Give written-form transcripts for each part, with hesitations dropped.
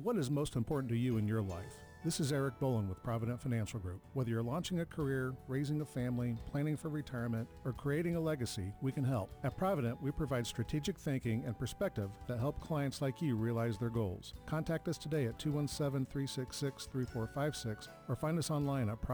What is most important to you in your life? This is Eric Boland with Provident Financial Group. Whether you're launching a career, raising a family, planning for retirement, or creating a legacy, we can help. At Provident, we provide strategic thinking and perspective that help clients like you realize their goals. Contact us today at 217-366-3456 or find us online at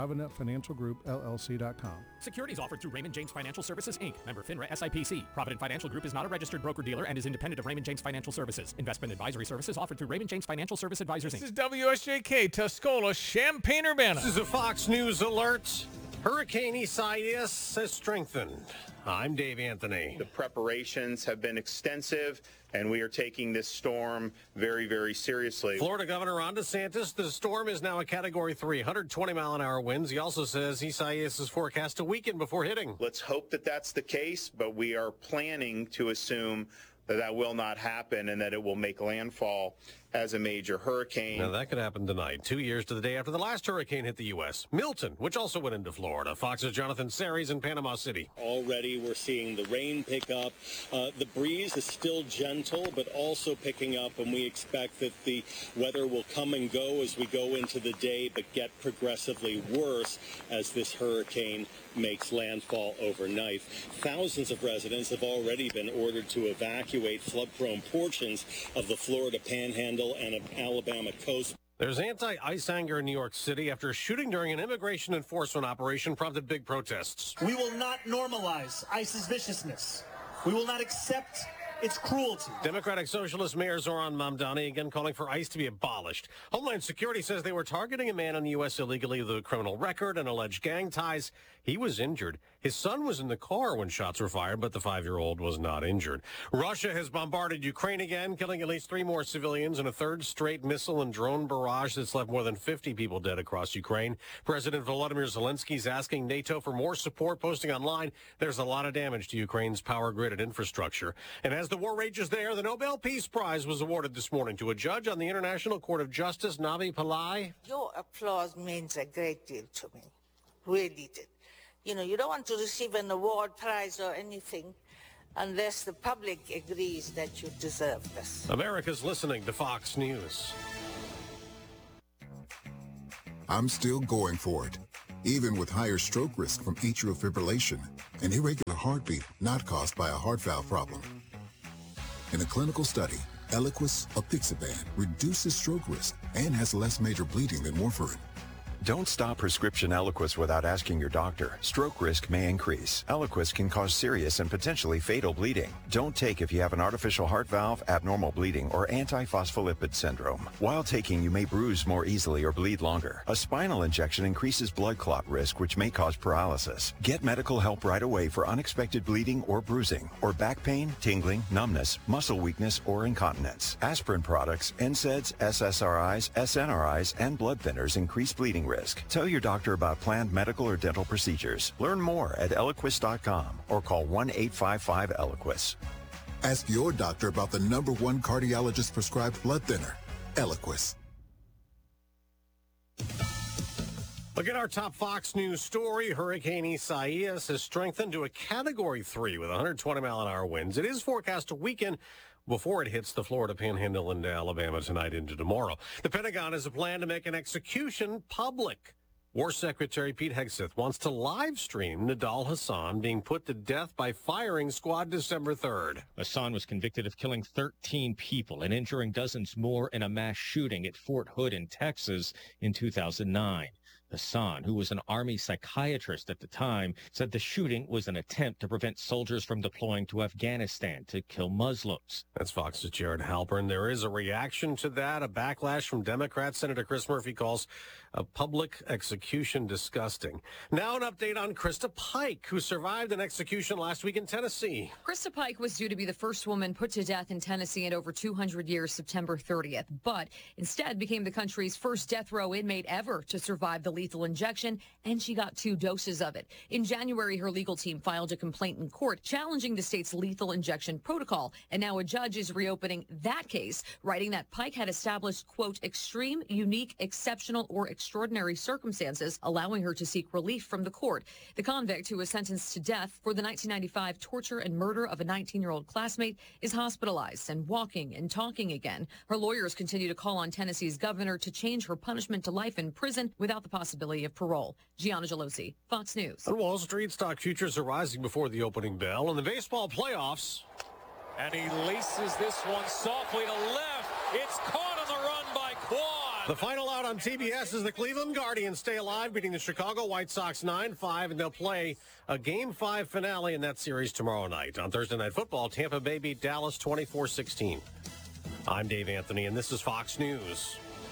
providentfinancialgroupllc.com. Securities offered through Raymond James Financial Services, Inc., member FINRA SIPC. Provident Financial Group is not a registered broker-dealer and is independent of Raymond James Financial Services. Investment advisory services offered through Raymond James Financial Service Advisors, Inc. This is WSJK, Tuscola, Champaign-Urbana. This is a Fox News alert. Hurricane Isaias has strengthened. I'm Dave Anthony. The preparations have been extensive, and we are taking this storm very, very seriously. Florida Governor Ron DeSantis, the storm is now a Category 3, 120-mile-an-hour winds. He also says Isaias is forecast to weaken before hitting. Let's hope that that's the case, but we are planning to assume that will not happen and that it will make landfall as a major hurricane. Now, that could happen tonight, 2 years to the day after the last hurricane hit the U.S. Milton, which also went into Florida. Fox's Jonathan Series in Panama City. Already we're seeing the rain pick up. The breeze is still gentle, but also picking up, and we expect that the weather will come and go as we go into the day, but get progressively worse as this hurricane makes landfall overnight. Thousands of residents have already been ordered to evacuate flood-prone portions of the Florida Panhandle and of Alabama coast. There's anti-ICE anger in New York City after a shooting during an immigration enforcement operation prompted big protests. We will not normalize ICE's viciousness. We will not accept its cruelty. Democratic Socialist Mayor Zoran Mamdani again calling for ICE to be abolished. Homeland Security says they were targeting a man in the U.S. illegally with a criminal record and alleged gang ties. He was injured. His son was in the car when shots were fired, but the 5-year-old was not injured. Russia has bombarded Ukraine again, killing at least 3 more civilians in a third straight missile and drone barrage that's left more than 50 people dead across Ukraine. President Volodymyr Zelensky is asking NATO for more support, posting online, there's a lot of damage to Ukraine's power grid and infrastructure. And as the war rages there, the Nobel Peace Prize was awarded this morning to a judge on the International Court of Justice, Navi Pillai. Your applause means a great deal to me. Really did. You know, you don't want to receive an award, prize, or anything unless the public agrees that you deserve this. America's listening to Fox News. I'm still going for it, even with higher stroke risk from atrial fibrillation, an irregular heartbeat not caused by a heart valve problem. In a clinical study, Eliquis apixaban reduces stroke risk and has less major bleeding than warfarin. Don't stop prescription Eliquis without asking your doctor. Stroke risk may increase. Eliquis can cause serious and potentially fatal bleeding. Don't take if you have an artificial heart valve, abnormal bleeding, or antiphospholipid syndrome. While taking, you may bruise more easily or bleed longer. A spinal injection increases blood clot risk, which may cause paralysis. Get medical help right away for unexpected bleeding or bruising, or back pain, tingling, numbness, muscle weakness, or incontinence. Aspirin products, NSAIDs, SSRIs, SNRIs, and blood thinners increase bleeding risk. Tell your doctor about planned medical or dental procedures. Learn more at Eliquis.com or call 1-855-ELIQUIS. Ask your doctor about the #1 cardiologist prescribed blood thinner, Eliquis. Look at our top Fox News story. Hurricane Isaias has strengthened to a Category 3 with 120-mile-an-hour winds. It is forecast to weaken before it hits the Florida Panhandle into Alabama tonight into tomorrow. The Pentagon has a plan to make an execution public. War Secretary Pete Hegseth wants to live stream Nidal Hasan being put to death by firing squad December 3rd. Hasan was convicted of killing 13 people and injuring dozens more in a mass shooting at Fort Hood in Texas in 2009. Hasan, who was an Army psychiatrist at the time, said the shooting was an attempt to prevent soldiers from deploying to Afghanistan to kill Muslims. That's Fox's Jared Halpern. There is a reaction to that, a backlash from Democrats. Senator Chris Murphy calls a public execution disgusting. Now an update on Krista Pike, who survived an execution last week in Tennessee. Krista Pike was due to be the first woman put to death in Tennessee in over 200 years, September 30th, but instead became the country's first death row inmate ever to survive the lethal injection, and she got 2 doses of it. In January, her legal team filed a complaint in court challenging the state's lethal injection protocol, and now a judge is reopening that case, writing that Pike had established, quote, extreme, unique, exceptional, or extraordinary circumstances, allowing her to seek relief from the court. The convict, who was sentenced to death for the 1995 torture and murder of a 19-year-old classmate, is hospitalized and walking and talking again. Her lawyers continue to call on Tennessee's governor to change her punishment to life in prison without the possibility of parole. Gianna Gelosi, Fox News. On Wall Street, stock futures are rising before the opening bell. In the baseball playoffs. And he laces this one softly to left. It's caught on the run by Quan. The final out on TBS is the Cleveland Guardians stay alive, beating the Chicago White Sox 9-5, and they'll play a Game 5 finale in that series tomorrow night. On Thursday Night Football, Tampa Bay beat Dallas 24-16. I'm Dave Anthony, and this is Fox News.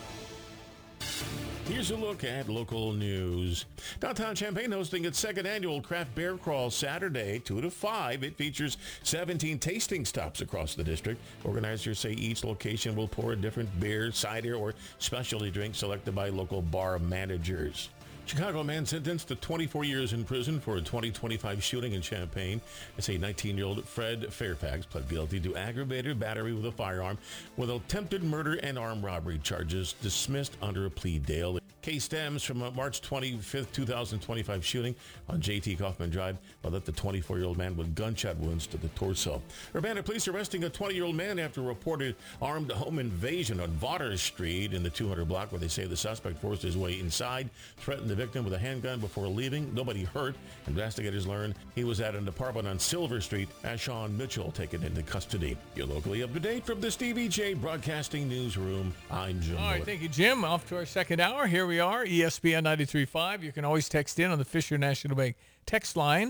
Here's a look at local news. Downtown Champaign hosting its second annual Craft Bear Crawl Saturday, 2 to 5. It features 17 tasting stops across the district. Organizers say each location will pour a different beer, cider, or specialty drink selected by local bar managers. Chicago man sentenced to 24 years in prison for a 2025 shooting in Champaign. It's a 19-year-old Fred Fairfax pled guilty to aggravated battery with a firearm with attempted murder and armed robbery charges dismissed under a plea deal. Case stems from a March 25th, 2025 shooting on J.T. Kaufman Drive that left the 24-year-old man with gunshot wounds to the torso. Urbana police arresting a 20-year-old man after a reported armed home invasion on Vaughters Street in the 200 block, where they say the suspect forced his way inside, threatened the victim with a handgun before leaving. Nobody hurt. Investigators learned he was at an apartment on Silver Street. Ashon Mitchell taken into custody. You're locally up to date from the Stevie J Broadcasting Newsroom. I'm Jim. All right, thank you, Jim. Off to our second hour. Here we are, ESPN 93.5. You can always text in on the Fisher National Bank text line,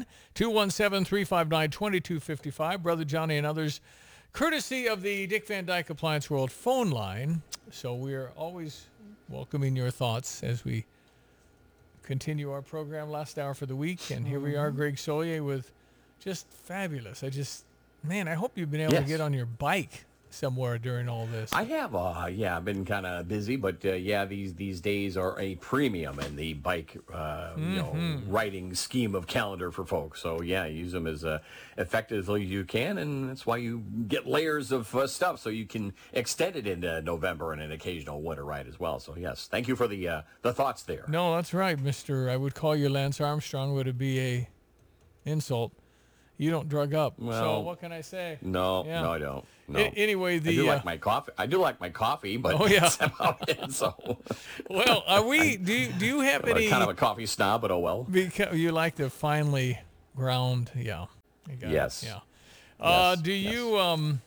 217-359-2255. Brother Johnny and others, courtesy of the Dick Van Dyke Appliance World phone line. So we are always welcoming your thoughts as we continue our program, last hour for the week. And here we are, Greg Solier, with just fabulous. I hope you've been able to get on your bike somewhere during all this. I have, I've been kind of busy, but these days are a premium in the bike, riding scheme of calendar for folks. So use them as effectively as you can, and that's why you get layers of stuff, so you can extend it into November and an occasional winter ride as well. So yes, thank you for the thoughts there. No, that's right, Mister. I would call you Lance Armstrong. Would it be a insult? You don't drug up. Well, so what can I say? No, I don't. No. Anyway, I do like my coffee. I do like my coffee, but that's about it. So, well, are we? Do you have any kind of a coffee snob? But oh well. Because you like the finely ground, yeah. Yes. Yeah. Yes. Do you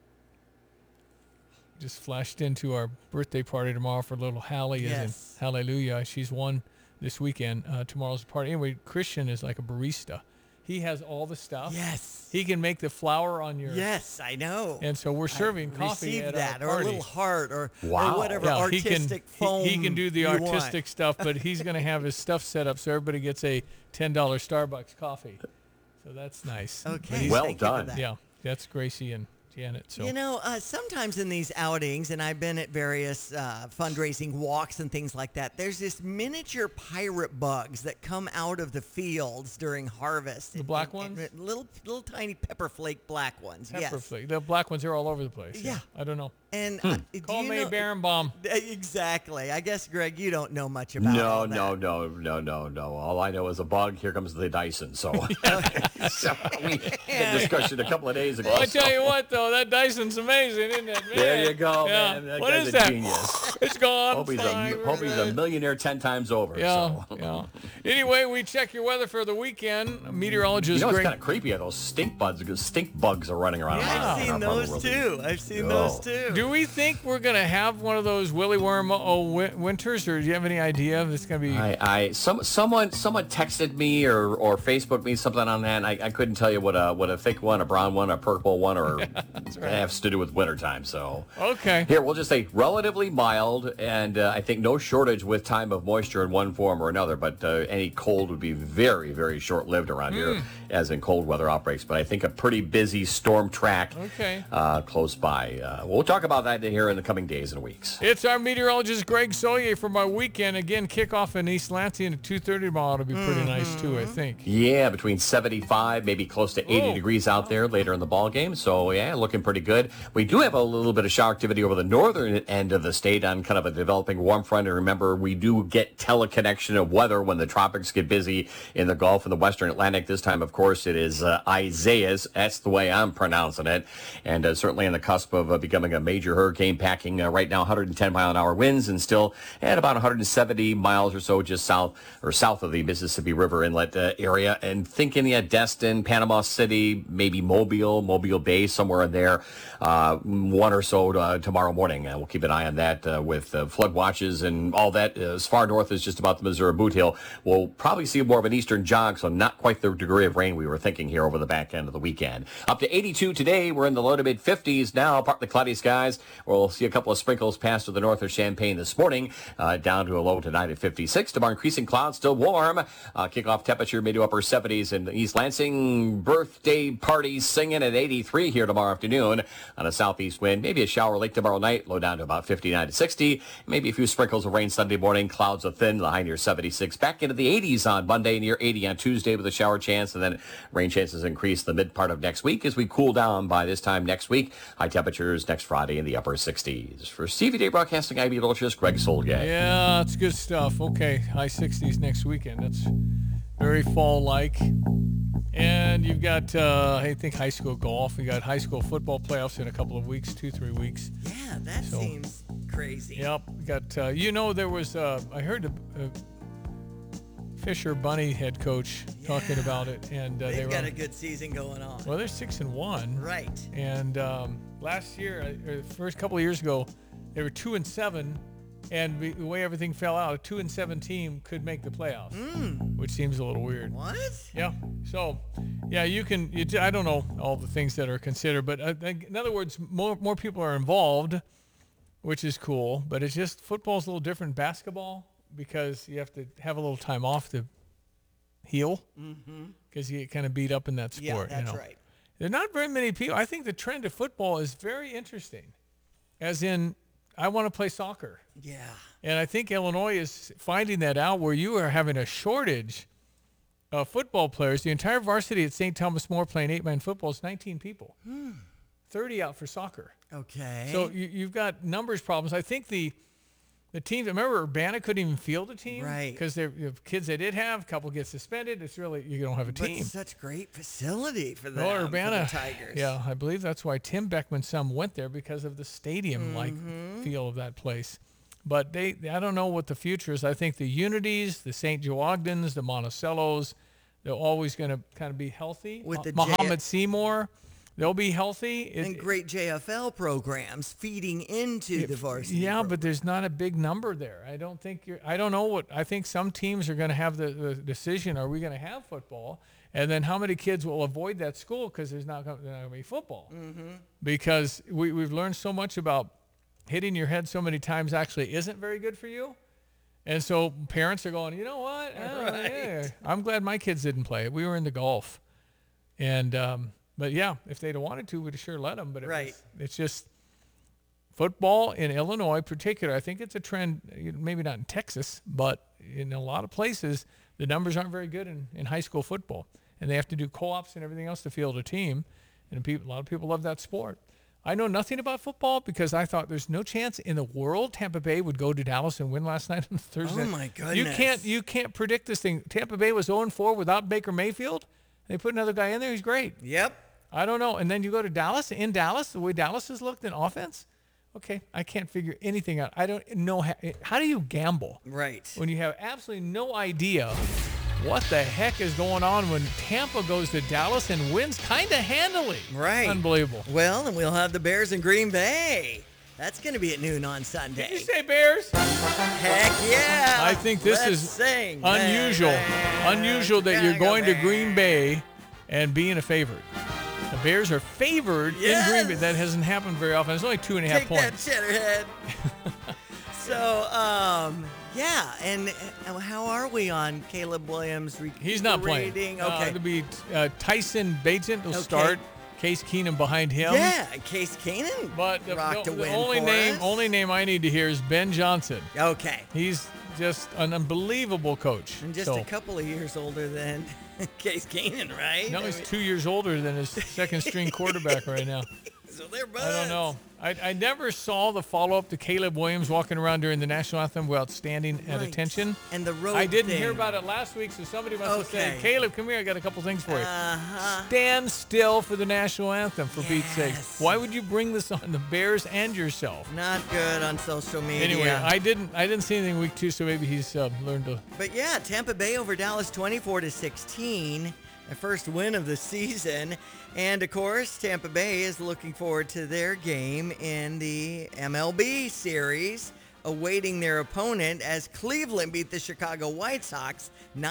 just flashed into our birthday party tomorrow for little Hallie? Yes. Hallelujah. She's won this weekend. Tomorrow's the party. Anyway, Christian is like a barista. He has all the stuff. Yes. He can make the flour on your... Yes, I know. And so we're serving coffee at that, our or a party. little heart, or whatever artistic foam he can do the artistic want. stuff, but he's going to have his stuff set up so everybody gets a $10 Starbucks coffee. So that's nice. Okay. Well done. Yeah, that's Gracie and Janet. So sometimes in these outings, and I've been at various fundraising walks and things like that, there's this miniature pirate bugs that come out of the fields during harvest. The black ones? Little tiny pepper flake black ones. Pepper yes. flake. The black ones are all over the place. Yeah. I don't know. And Call me Barenbaum. Exactly. I guess, Greg, you don't know much about all that. No. All I know is a bug. Here comes the Dyson. So, so we had a discussion a couple of days ago. Well, I tell you what, though, that Dyson's amazing, isn't it? Man. There you go, man. That What guy's is a that? genius. It's gone. Hope he's a millionaire 10 times over. Yeah, so. yeah. Anyway, we check your weather for the weekend. Meteorologist it's Greg. kind of creepy how those stink bugs are running around. Yeah, I've seen those too. Those too. Do we think we're going to have one of those willy worm winters, or do you have any idea if it's going to be? Someone texted me or Facebooked me something on that. And I couldn't tell you what a thick one, a brown one, a purple one, or That's right. it has to do with wintertime. So okay. Here we'll just say relatively mild. mild, and I think no shortage with time of moisture in one form or another, but any cold would be very, very short-lived around here, as in cold weather outbreaks. But I think a pretty busy storm track close by. We'll talk about that here in the coming days and weeks. It's our meteorologist, Greg Solier, for my weekend. Again, kickoff in East Lansing at 2:30 tomorrow. It'll be pretty nice, too, I think. Yeah, between 75, maybe close to 80 degrees out there later in the ball game. So, yeah, looking pretty good. We do have a little bit of shower activity over the northern end of the state on kind of a developing warm front. And remember, we do get teleconnection of weather when the tropics get busy in the Gulf and the Western Atlantic. This time, of course, it is Isaias. That's the way I'm pronouncing it. And certainly on the cusp of becoming a major hurricane, packing right now 110-mile-an-hour winds and still at about 170 miles or so just south of the Mississippi River Inlet area. And thinking, Destin, Panama City, maybe Mobile Bay, somewhere in there, one or so tomorrow morning. We'll keep an eye on that with flood watches and all that. As far north as just about the Missouri Boot Hill, we'll probably see more of an eastern jog, so not quite the degree of rain we were thinking here over the back end of the weekend. Up to 82 today. We're in the low to mid-50s now, partly cloudy skies. We'll see a couple of sprinkles pass to the north of Champaign this morning, down to a low tonight at 56. Tomorrow, increasing clouds, still warm. Kickoff temperature mid to upper 70s in East Lansing. Birthday party singing at 83 here tomorrow afternoon on a southeast wind. Maybe a shower late tomorrow night, low down to about 59 to 60. Maybe a few sprinkles of rain Sunday morning. Clouds are thin, high near 76. Back into the 80s on Monday, near 80 on Tuesday with a shower chance, and then rain chances increase the mid part of next week as we cool down by this time next week. High temperatures next Friday in the upper 60s. For CV Day Broadcasting, I'm meteorologist Greg Solgay. Yeah, that's good stuff. Okay, high 60s next weekend. That's very fall-like. And you've got, I think, high school golf. You got high school football playoffs in a couple of weeks, 2-3 weeks. Yeah, that seems crazy. Yep. Got, there was, I heard Fisher Bunny head coach talking about it, and they've got a good season going on. Well, they're 6-1. Right. And last year, first couple of years ago, they were 2-7. And the way everything fell out, a 2-7 team could make the playoffs, which seems a little weird. What? Yeah. So, yeah, I don't know all the things that are considered, but in other words, more people are involved, which is cool. But it's just football's a little different than basketball because you have to have a little time off to heal because you get kind of beat up in that sport. Yeah, that's right. There are not very many people. I think the trend of football is very interesting, as in, I want to play soccer. Yeah. And I think Illinois is finding that out where you are having a shortage of football players. The entire varsity at St. Thomas More playing 8-man football is 19 people. 30 out for soccer. Okay. So you've got numbers problems. I think the teams, remember Urbana couldn't even field a team? Right. Because the kids they did have, a couple get suspended. It's really, you don't have a team. But such great facility for them, Urbana, for the Tigers. Yeah, I believe that's why Tim Beckman's son went there because of the stadium-like feel of that place. But I don't know what the future is. I think the Unities, the St. Joe Ogdens, the Monticellos, they're always going to kind of be healthy. With the Muhammad Seymour, they'll be healthy. And great JFL programs feeding into the varsity. Yeah, program. but there's not a big number there. I don't know I think some teams are going to have the decision, are we going to have football? And then how many kids will avoid that school because there's not going to be football? Because we've learned so much about hitting your head so many times actually isn't very good for you. And so parents are going, you know what? I'm glad my kids didn't play it. We were in the golf. And, but yeah, if they'd have wanted to, we'd have sure let them. But it's just football in Illinois in particular. I think it's a trend, maybe not in Texas, but in a lot of places, the numbers aren't very good in high school football. And they have to do co-ops and everything else to field a team. And a lot of people love that sport. I know nothing about football because I thought there's no chance in the world Tampa Bay would go to Dallas and win last night on Thursday. Oh, my goodness. You can't predict this thing. Tampa Bay was 0-4 without Baker Mayfield. They put another guy in there. He's great. Yep. I don't know. And then you go to Dallas. In Dallas, the way Dallas has looked in offense, okay, I can't figure anything out. I don't know. How do you gamble? Right. When you have absolutely no idea what the heck is going on when Tampa goes to Dallas and wins kind of handily. Right. Unbelievable. Well, and we'll have the Bears in Green Bay. That's going to be at noon on Sunday. Did you say Bears? Heck yeah. I think this is unusual. Unusual that you're going to Green Bay and being a favorite. The Bears are favored in Green Bay. That hasn't happened very often. It's only 2.5 points. Take that, Cheddarhead. So, yeah, and how are we on Caleb Williams? He's not playing. Okay. It'll be Tyson Bagent will start. Case Keenum behind him. Yeah, Case Keenum. But the win only name I need to hear is Ben Johnson. Okay. He's just an unbelievable coach. And just a couple of years older than Case Keenum, right? No, he's 2 years older than his second string quarterback right now. So they're buds. I don't know. I never saw the follow-up to Caleb Williams walking around during the national anthem without standing at attention. And the road I didn't thing. hear about it last week, so somebody must have said, Okay. Caleb, come here, I got a couple things for you. Uh-huh. Stand still for the national anthem, for Pete's sake. Why would you bring this on the Bears and yourself? Not good on social media. Anyway, I didn't see anything week 2, so maybe he's learned to. But yeah, Tampa Bay over Dallas 24-16. The first win of the season. And, of course, Tampa Bay is looking forward to their game in the MLB series, awaiting their opponent as Cleveland beat the Chicago White Sox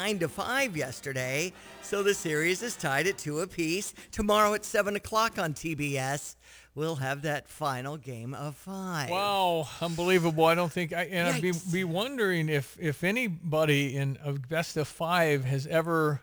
9-5 yesterday. So the series is tied at 2 apiece. Tomorrow at 7 o'clock on TBS, we'll have that final game of 5. Wow, unbelievable. I don't think, I'd be wondering if anybody in a best of 5 has ever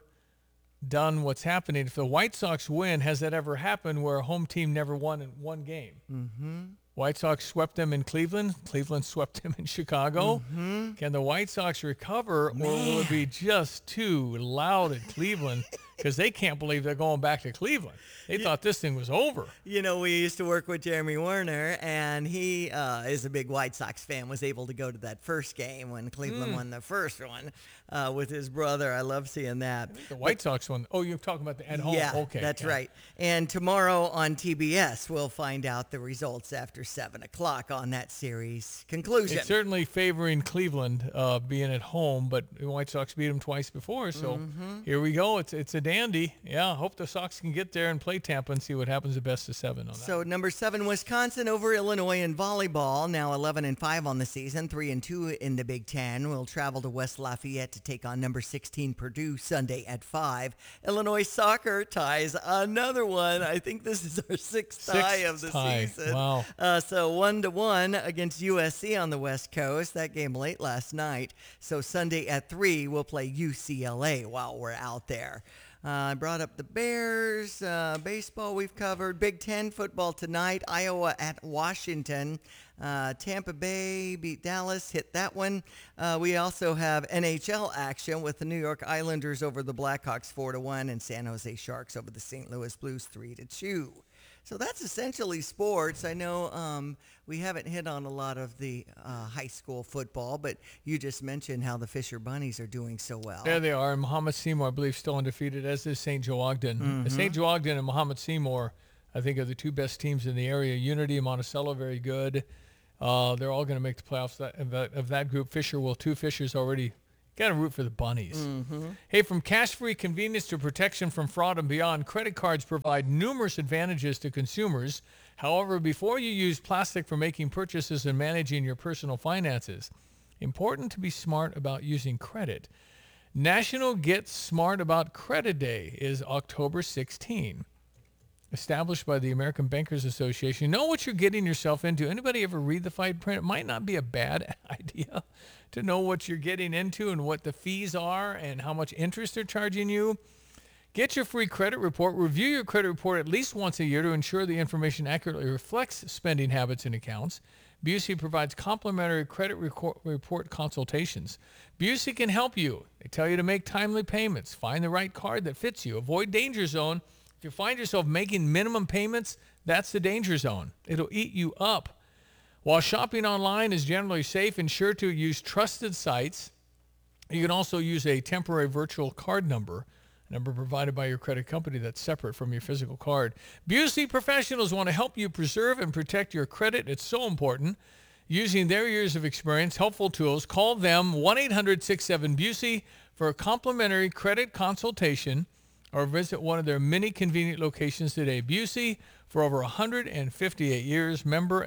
done what's happening. If the White Sox win, has that ever happened where a home team never won in one game? Mm-hmm. White Sox swept them in Cleveland. Cleveland swept them in Chicago. Mm-hmm. Can the White Sox recover, or will it be just too loud at Cleveland because they can't believe they're going back to Cleveland? They thought this thing was over. You know, we used to work with Jeremy Werner, and he is a big White Sox fan, was able to go to that first game when Cleveland won the first one with his brother. I love seeing that. The White Sox one. Oh, you're talking about the at home. Yeah, okay, that's right. And tomorrow on TBS, we'll find out the results after 7 o'clock on that series conclusion. It's certainly favoring Cleveland being at home, but the White Sox beat them twice before, so here we go. It's a dandy. Yeah, hope the Sox can get there and play Tampa and see what happens at best of 7 on that. So number 7, Wisconsin over Illinois in volleyball, now 11-5 on the season, 3-2 in the Big Ten. We'll travel to West Lafayette to take on number 16 Purdue Sunday at 5. Illinois soccer ties another one. I think this is our sixth tie of the season. Wow. So 1-1 against USC on the West Coast. That game late last night. So Sunday at 3, we'll play UCLA while we're out there. I brought up the Bears. Baseball we've covered. Big Ten football tonight. Iowa at Washington. Tampa Bay beat Dallas. Hit that one. We also have NHL action with the New York Islanders over the Blackhawks 4-1 and San Jose Sharks over the St. Louis Blues 3-2. So that's essentially sports. I know we haven't hit on a lot of the high school football, but you just mentioned how the Fisher Bunnies are doing so well. There they are. And Muhammad Seymour, I believe, still undefeated, as is St. Joe Ogden. St. Joe Ogden and Muhammad Seymour, I think, are the two best teams in the area. Unity and Monticello, very good. They're all going to make the playoffs of that group. Fisher will too. Fisher's already got to root for the Bunnies. Hey, from cash-free convenience to protection from fraud and beyond, credit cards provide numerous advantages to consumers. However, before you use plastic for making purchases and managing your personal finances, important to be smart about using credit. National Get Smart About Credit Day is October 16. Established by the American Bankers Association. Know what you're getting yourself into. Anybody ever read the fine print? It might not be a bad idea to know what you're getting into and what the fees are and how much interest they're charging you. Get your free credit report. Review your credit report at least once a year to ensure the information accurately reflects spending habits and accounts. Busey provides complimentary credit report consultations. Busey can help you. They tell you to make timely payments, find the right card that fits you, avoid danger zone. If you find yourself making minimum payments, that's the danger zone. It'll eat you up. While shopping online is generally safe, ensure to use trusted sites. You can also use a temporary virtual card number provided by your credit company that's separate from your physical card. Busey professionals want to help you preserve and protect your credit. It's so important. Using their years of experience, helpful tools, call them 1-800-67-BUSEY for a complimentary credit consultation, or visit one of their many convenient locations today. Busey, for over 158 years, member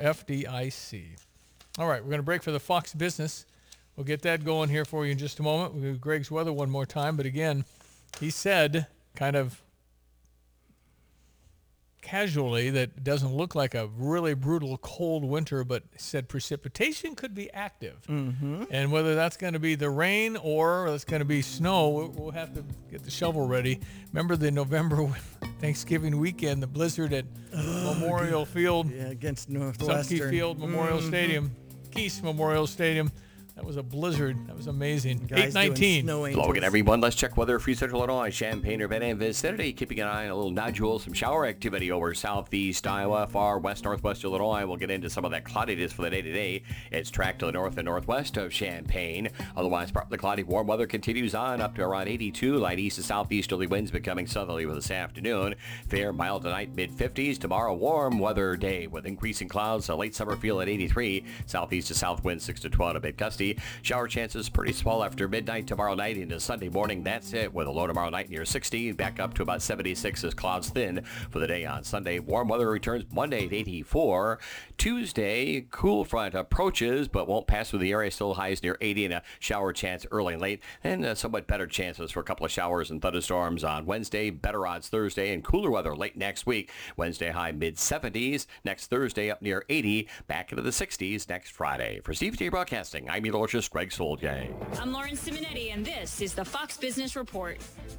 FDIC. All right, we're going to break for the Fox Business. We'll get that going here for you in just a moment. We'll do Greg's weather one more time, but again, he said, kind of casually that doesn't look like a really brutal cold winter, but said precipitation could be active. Mm-hmm. And whether that's going to be the rain or it's going to be snow, we'll have to get the shovel ready. Remember the November Thanksgiving weekend, the blizzard at Memorial Field? Yeah, against Northwestern. Subkey Field Memorial Stadium, Keese Memorial Stadium. That was a blizzard. That was amazing. 8:19. Hello again, everyone. Let's check weather for Central Illinois, Champaign, Urbana, and vicinity. Keeping an eye on a little nodule, some shower activity over southeast Iowa, far west, northwest Illinois. We'll get into some of that cloudiness for the day today. It's tracked to the north and northwest of Champaign. Otherwise, partly cloudy, warm weather continues on up to around 82. Light east to southeasterly winds becoming southerly with this afternoon. Fair, mild tonight, mid-50s. Tomorrow, warm weather day with increasing clouds. A late summer feel at 83. Southeast to south winds 6 to 12, a bit gusty. Shower chances pretty small after midnight tomorrow night into Sunday morning. That's it, with a low tomorrow night near 60, back up to about 76 as clouds thin for the day on Sunday. Warm weather returns Monday at 84. Tuesday, cool front approaches but won't pass through the area. Still highs near 80 and a shower chance early and late. And somewhat better chances for a couple of showers and thunderstorms on Wednesday. Better odds Thursday and cooler weather late next week. Wednesday high mid-70s. Next Thursday up near 80. Back into the 60s next Friday. For Steve J Broadcasting, I'm meteorologist Greg Solgay. I'm Lauren Simonetti, and this is the Fox Business Report.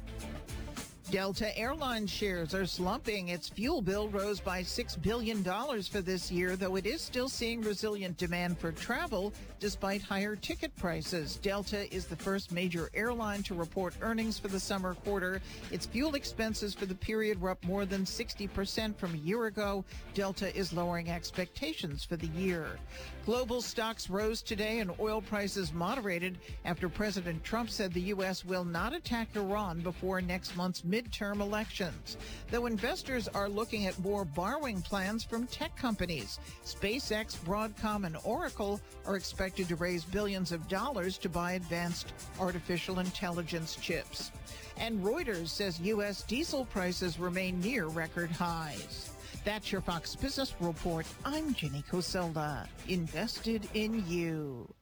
Delta Airlines shares are slumping. Its fuel bill rose by $6 billion for this year, though it is still seeing resilient demand for travel despite higher ticket prices. Delta is the first major airline to report earnings for the summer quarter. Its fuel expenses for the period were up more than 60% from a year ago. Delta is lowering expectations for the year. Global stocks rose today and oil prices moderated after President Trump said the U.S. will not attack Iran before next month's midterm elections, though investors are looking at more borrowing plans from tech companies. SpaceX, Broadcom, and Oracle are expected to raise billions of dollars to buy advanced artificial intelligence chips. And Reuters says U.S. diesel prices remain near record highs. That's your Fox Business Report. I'm Jenny Coselda. Invested in you.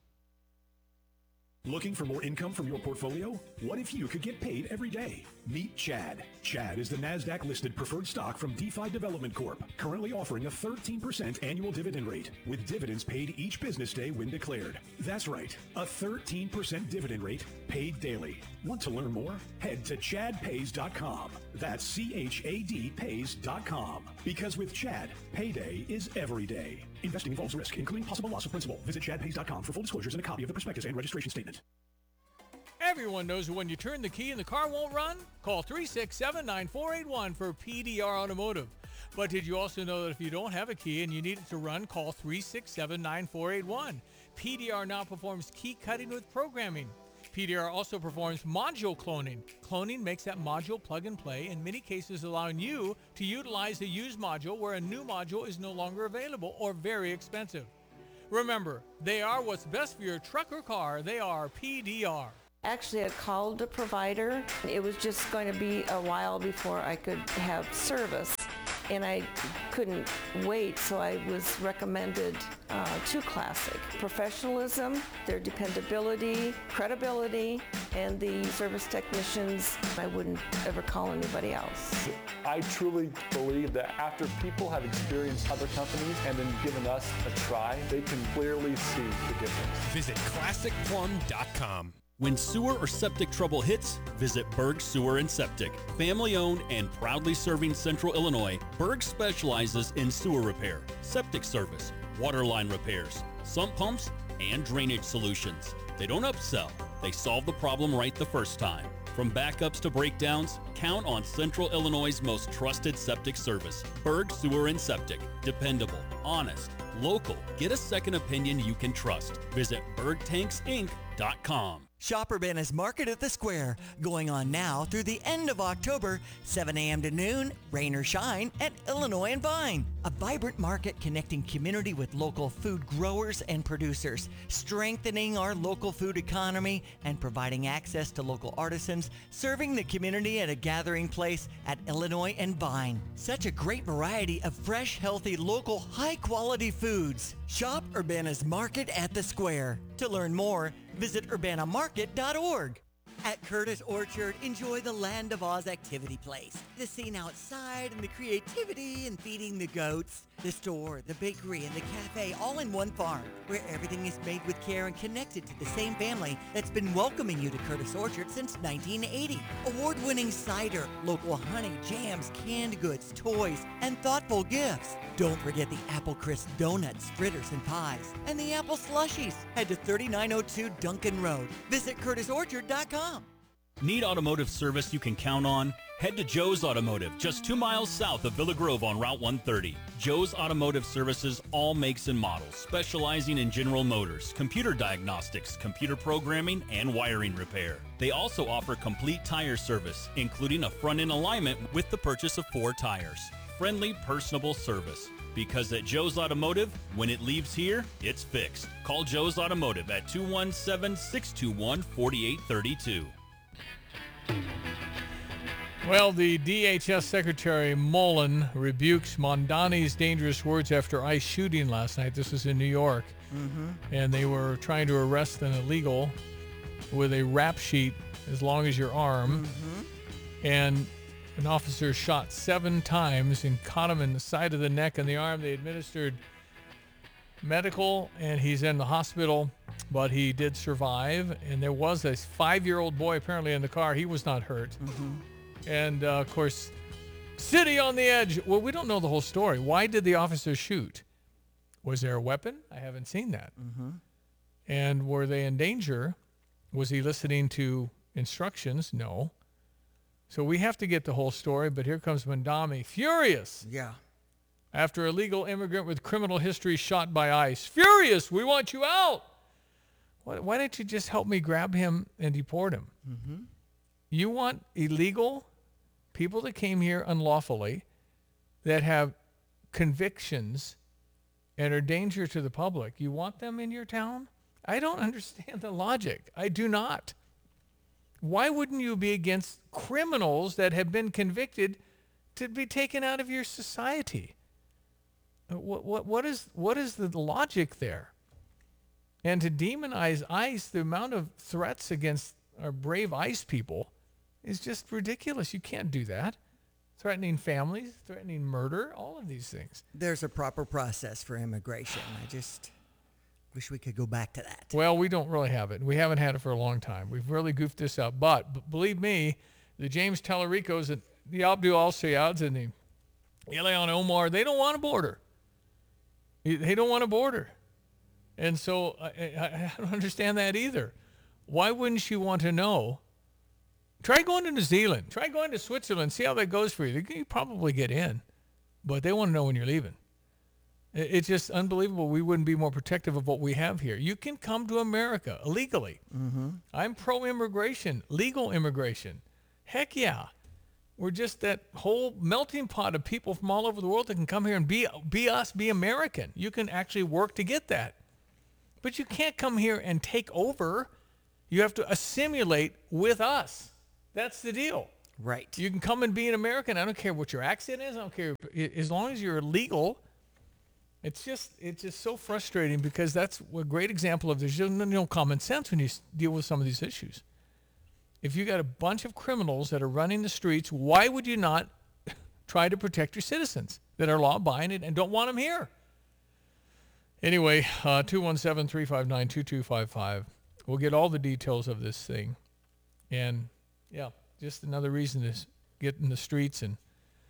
Looking for more income from your portfolio? What if you could get paid every day? Meet Chad. Chad is the NASDAQ-listed preferred stock from DeFi Development Corp., currently offering a 13% annual dividend rate, with dividends paid each business day when declared. That's right, a 13% dividend rate paid daily. Want to learn more? Head to chadpays.com. That's CHAD pays.com. Because with Chad, payday is every day. Investing involves risk, including possible loss of principal. Visit chadpays.com for full disclosures and a copy of the prospectus and registration statement. Everyone knows that when you turn the key and the car won't run, call 367-9481 for PDR Automotive. But did you also know that if you don't have a key and you need it to run, call 367-9481. PDR now performs key cutting with programming. PDR also performs module cloning. Cloning makes that module plug and play, in many cases allowing you to utilize a used module where a new module is no longer available or very expensive. Remember, they are what's best for your truck or car. They are PDR. Actually, I called the provider. It was just going to be a while before I could have service, and I couldn't wait, so I was recommended to Classic. Professionalism, their dependability, credibility, and the service technicians, I wouldn't ever call anybody else. I truly believe that after people have experienced other companies and then given us a try, they can clearly see the difference. Visit ClassicPlum.com. When sewer or septic trouble hits, visit Berg Sewer and Septic. Family owned and proudly serving Central Illinois, Berg specializes in sewer repair, septic service, water line repairs, sump pumps, and drainage solutions. They don't upsell, they solve the problem right the first time. From backups to breakdowns, count on Central Illinois' most trusted septic service. Berg Sewer and Septic. Dependable, honest, local. Get a second opinion you can trust. Visit BergTanksInc.com. Shop Urbana's Market at the Square, going on now through the end of October, 7 a.m. to noon, rain or shine, at Illinois and Vine. A vibrant market connecting community with local food growers and producers, strengthening our local food economy and providing access to local artisans, serving the community at a gathering place at Illinois and Vine. Such a great variety of fresh, healthy, local, high-quality foods. Shop Urbana's Market at the Square. To learn more, visit urbanamarket.org. At Curtis Orchard, enjoy the Land of Oz activity place. The scene outside and the creativity and feeding the goats. The store, the bakery, and the cafe all in one farm, where everything is made with care and connected to the same family that's been welcoming you to Curtis Orchard since 1980. Award-winning cider, local honey, jams, canned goods, toys, and thoughtful gifts. Don't forget the Apple Crisp donuts, fritters, and pies, and the apple slushies. Head to 3902 Duncan Road. Visit CurtisOrchard.com. Need automotive service you can count on? Head to Joe's Automotive, just 2 miles south of Villa Grove on Route 130. Joe's Automotive services all makes and models, specializing in General Motors, computer diagnostics, computer programming, and wiring repair. They also offer complete tire service, including a front-end alignment with the purchase of 4 tires. Friendly, personable service. Because at Joe's Automotive, when it leaves here, it's fixed. Call Joe's Automotive at 217-621-4832. Well, the DHS Secretary Mullen rebukes Mondani's dangerous words after ICE shooting last night. This was in New York. And they were trying to arrest an illegal with a rap sheet as long as your arm. And an officer shot 7 times and caught him in the side of the neck and the arm. They administered medical, and he's in the hospital, but he did survive. And there was a 5-year-old boy apparently in the car. He was not hurt. And, of course, city on the edge. Well, we don't know the whole story. Why did the officer shoot? Was there a weapon? I haven't seen that. And were they in danger? Was he listening to instructions? No. So we have to get the whole story, but here comes Mondani, furious. Yeah. After illegal immigrant with criminal history shot by ICE. Furious, we want you out. Why don't you just help me grab him and deport him? You want illegal people that came here unlawfully, that have convictions and are danger to the public. You want them in your town? I don't understand the logic. I do not. Why wouldn't you be against criminals that have been convicted to be taken out of your society? What is the logic there? And to demonize ICE, the amount of threats against our brave ICE people is just ridiculous. You can't do that. Threatening families, threatening murder, all of these things. There's a proper process for immigration. I just wish we could go back to that. Well, we don't really have it. We haven't had it for a long time. We've really goofed this up. But believe me, the James Tallaricos and the Abdul Al-Sayyads and the Ilhan Omar, they don't want a border. They don't want a border. And so I don't understand that either. Why wouldn't you want to know? Try going to New Zealand. Try going to Switzerland. See how that goes for you. You probably get in, but they want to know when you're leaving. It's just unbelievable. We wouldn't be more protective of what we have here. You can come to America illegally. I'm pro-immigration, legal immigration. Heck yeah. We're just that whole melting pot of people from all over the world that can come here and be us, be American. You can actually work to get that. But you can't come here and take over. You have to assimilate with us. That's the deal. Right. You can come and be an American. I don't care what your accent is. I don't care. As long as you're legal. It's just so frustrating because that's a great example of there's no common sense when you deal with some of these issues. If you got a bunch of criminals that are running the streets, why would you not try to protect your citizens that are law-abiding and don't want them here? Anyway, 217-359-2255. We'll get all the details of this thing. And, yeah, just another reason to get in the streets and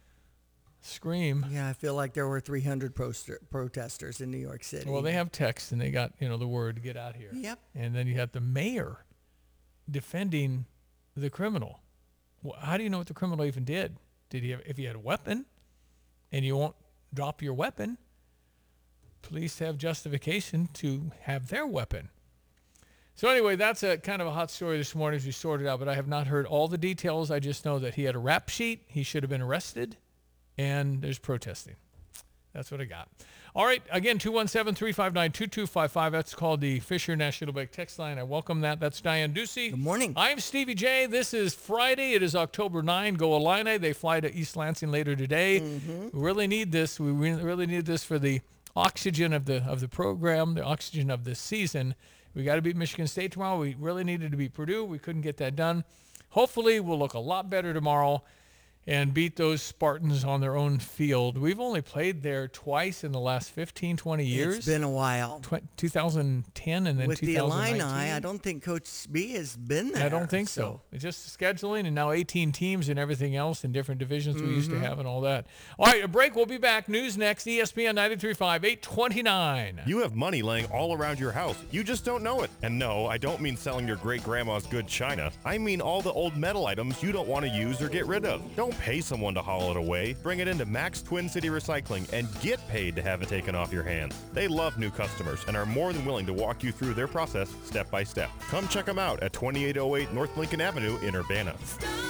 scream. Yeah, I feel like there were 300 protesters in New York City. Well, they have text, and they got, the word, get out here. Yep. And then you have the mayor defending the criminal. Well, how do you know what the criminal even did? If he had a weapon and you won't drop your weapon, police have justification to have their weapon. So anyway, that's a kind of a hot story this morning as we sorted out, but I have not heard all the details. I just know that he had a rap sheet. He should have been arrested, and there's protesting. That's what I got. All right, again, 217-359-2255. That's called the Fisher National Bank text line. I welcome that. That's Diane Ducey. Good morning. I'm Stevie J. This is Friday. It is October 9. Go Illini. They fly to East Lansing later today. We really need this. We really need this for the oxygen of the program, the oxygen of the season. We got to beat Michigan State tomorrow. We really needed to beat Purdue. We couldn't get that done. Hopefully, we'll look a lot better tomorrow and beat those Spartans on their own field. We've only played there twice in the last 15, 20 years. It's been a while. 2010 and then with 2019. The Illini, I don't think Coach B has been there. I don't think so. It's just scheduling and now 18 teams and everything else in different divisions we used to have and all that. All right, a break. We'll be back. News next. ESPN 93.5, 829. You have money laying all around your house. You just don't know it. And no, I don't mean selling your great-grandma's good china. I mean all the old metal items you don't want to use or get rid of. Don't pay someone to haul it away. Bring it into Max Twin City Recycling and get paid to have it taken off your hands. They love new customers and are more than willing to walk you through their process step by step. Come check them out at 2808 North Lincoln Avenue in Urbana.